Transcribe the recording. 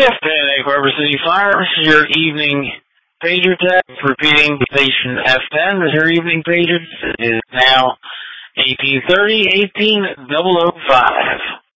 Fan Harbor City Fire, this is your evening pager tech, repeating station FM. This is your evening pager. It is now 18:30, 18:005.